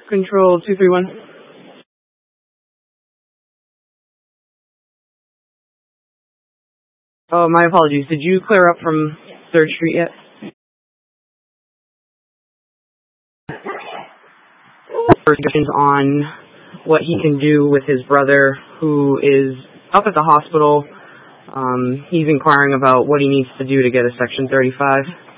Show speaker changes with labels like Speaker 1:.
Speaker 1: Control 231. Oh, my apologies. Did you clear up from 3rd Street yet? Questions on what he can do with his brother, who is up at the hospital. He's inquiring about what he needs to do to get a Section 35.